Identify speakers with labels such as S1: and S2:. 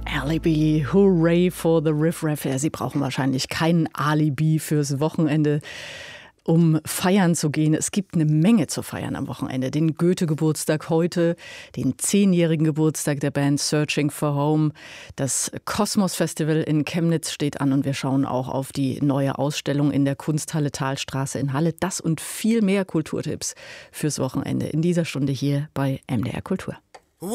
S1: Alibi, hooray for the Riff Raff. Ja, Sie brauchen wahrscheinlich kein Alibi fürs Wochenende, um feiern zu gehen. Es gibt eine Menge zu feiern am Wochenende. Den Goethe-Geburtstag heute, den 10-jährigen Geburtstag der Band Searching for Home. Das Kosmos-Festival in Chemnitz steht an und wir schauen auch auf die neue Ausstellung in der Kunsthalle Thalstraße in Halle. Das und viel mehr Kulturtipps fürs Wochenende in dieser Stunde hier bei MDR Kultur.